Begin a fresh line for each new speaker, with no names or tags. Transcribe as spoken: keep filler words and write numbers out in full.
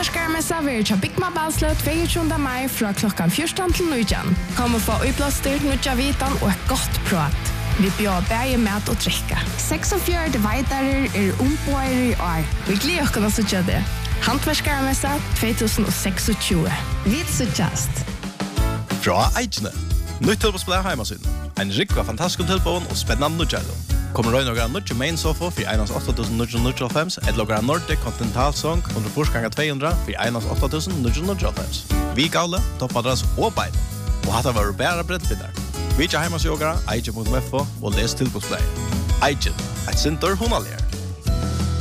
Handverkskarmessa vil til Big Mabalslø tjueåtte mai fra klokkan fjorton til nitton. Kom og få utblåstyrt nødja vitan og et godt prat. Vi bjør bæge mat og drikke. seksogfjøruti veitarer er ombøyer i år. Vi gleder oss å sitte det. Handverkskarmessa tjuetusen seksogtjúgu. Vi sittast.
Fra Eidjene. Nytt tilbåsplay heimasyn. En rikva fantastisk tilbån og spennende nødjalum. Kommer røy noen nødja main sofa for einans åtta tusen ni hundre níggjuoghálvfems, et logra Nordic Continental Song under forsganga to hundre for einans åtta tusen ni hundre níggjuoghálvfems. Vi gavle, toppadras og bein. Og hatta var bæra brettbindar. Vi tja heimasjogara, eidje punktum f o og les tilbåsplay. Eidjen, et sinter hunalier.